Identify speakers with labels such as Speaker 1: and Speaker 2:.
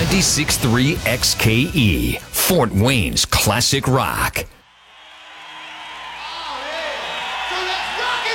Speaker 1: 96.3 XKE, Fort Wayne's classic rock.
Speaker 2: So let's rock it!